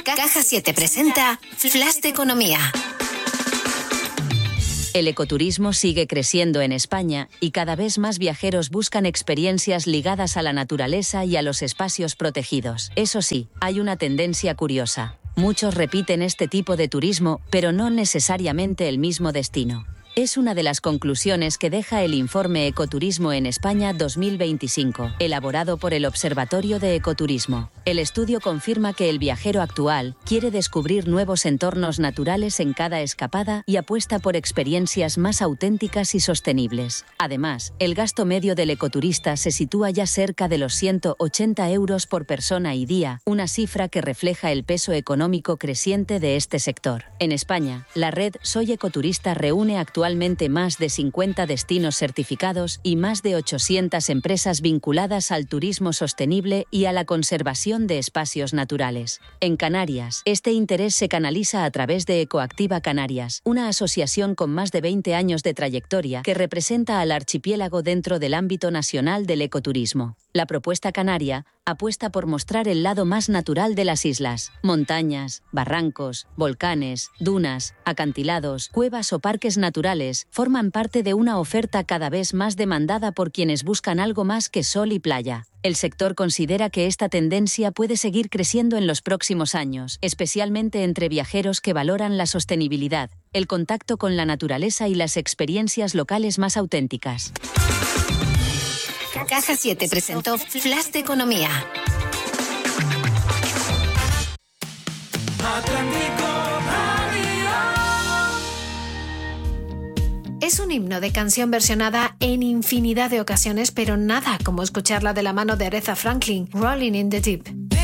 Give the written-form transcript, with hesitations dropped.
Caja 7 presenta Flash de Economía. El ecoturismo sigue creciendo en España y cada vez más viajeros buscan experiencias ligadas a la naturaleza y a los espacios protegidos. Eso sí, hay una tendencia curiosa. Muchos repiten este tipo de turismo, pero no necesariamente el mismo destino. Es una de las conclusiones que deja el informe Ecoturismo en España 2025, elaborado por el Observatorio de Ecoturismo. El estudio confirma que el viajero actual quiere descubrir nuevos entornos naturales en cada escapada y apuesta por experiencias más auténticas y sostenibles. Además, el gasto medio del ecoturista se sitúa ya cerca de los 180 euros por persona y día, una cifra que refleja el peso económico creciente de este sector. En España, la red Soy Ecoturista reúne actualmente más de 50 destinos certificados y más de 800 empresas vinculadas al turismo sostenible y a la conservación de espacios naturales. En Canarias, este interés se canaliza a través de Ecoactiva Canarias, una asociación con más de 20 años de trayectoria que representa al archipiélago dentro del ámbito nacional del ecoturismo. La propuesta canaria apuesta por mostrar el lado más natural de las islas: montañas, barrancos, volcanes, dunas, acantilados, cuevas o parques naturales forman parte de una oferta cada vez más demandada por quienes buscan algo más que sol y playa. El sector considera que esta tendencia puede seguir creciendo en los próximos años, especialmente entre viajeros que valoran la sostenibilidad, el contacto con la naturaleza y las experiencias locales más auténticas. Caja 7 presentó Flash de Economía. Es un himno de canción versionada en infinidad de ocasiones, pero nada como escucharla de la mano de Aretha Franklin, Rolling in the Deep.